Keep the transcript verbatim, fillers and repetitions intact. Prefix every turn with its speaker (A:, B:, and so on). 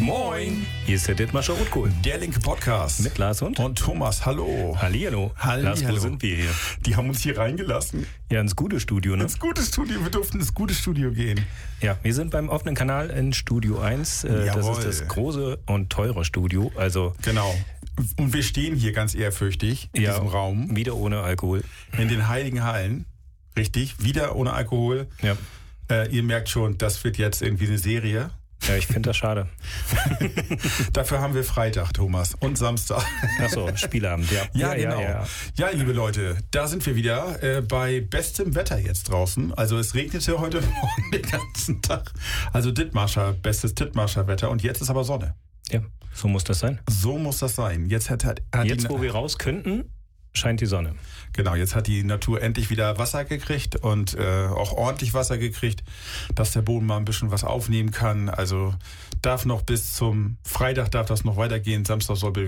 A: Moin! Hier ist der Dittmarscher Rotkohl.
B: Der linke Podcast.
A: Mit Lars und?
B: Und Thomas, hallo.
A: Hallihallo.
B: Halli,
A: Lars, wo
B: hallo.
A: sind wir hier?
B: Die haben uns hier reingelassen.
A: Ja, ins gute Studio, ne?
B: Ins gute Studio. Wir durften ins gute Studio gehen.
A: Ja, wir sind beim offenen Kanal in Studio eins. Äh, das
B: Jawohl.
A: ist das große und teure Studio. Also
B: Genau. Und wir stehen hier ganz ehrfürchtig in
A: ja,
B: diesem Raum.
A: wieder ohne Alkohol.
B: In den heiligen Hallen. Richtig, wieder ohne Alkohol.
A: Ja,
B: Äh, ihr merkt schon, das wird jetzt irgendwie eine Serie.
A: ja ich finde das schade.
B: Dafür haben wir Freitag, Thomas, und Samstag.
A: Achso, Spielabend, ja.
B: Ja,
A: ja,
B: genau.
A: Ja, ja.
B: Ja, liebe Leute, da sind wir wieder äh, bei bestem Wetter jetzt draußen. Also es regnete heute Morgen den ganzen Tag. Also Dithmarscher, bestes Dithmarscher Wetter. Und jetzt ist aber Sonne.
A: Ja, so muss das sein.
B: So muss das sein. Jetzt hat, hat, hat
A: Jetzt,
B: die,
A: wo wir raus könnten, scheint die Sonne.
B: Genau, jetzt hat die Natur endlich wieder Wasser gekriegt und äh, auch ordentlich Wasser gekriegt, dass der Boden mal ein bisschen was aufnehmen kann. Also darf noch bis zum Freitag darf das noch weitergehen. Samstag soll